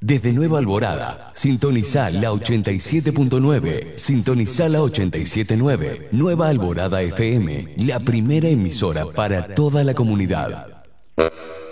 Desde Nueva Alborada, sintonizá la 87.9, sintonizá la 87.9, Nueva Alborada FM, la primera emisora para toda la comunidad.